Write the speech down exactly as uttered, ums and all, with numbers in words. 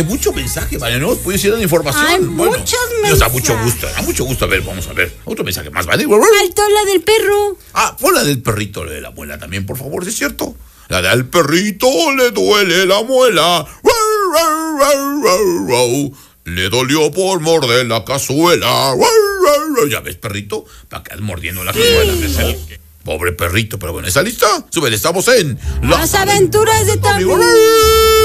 Mucho mensaje, vale, ¿no? Puedes ir dando información. Hay bueno, muchos Nos da mensajes. mucho gusto, da mucho gusto. A ver, vamos a ver. Otro mensaje más, ¿vale? Faltó la del perro. Ah, pon la del perrito, la de la muela también, por favor, ¿sí es cierto? La del perrito le duele la muela. Le dolió por morder la cazuela. Ya ves, perrito, para que mordiendo la cazuela. Sí. Pobre perrito, pero bueno, ¿está lista? Súbele, estamos en Las aventuras de Tommy.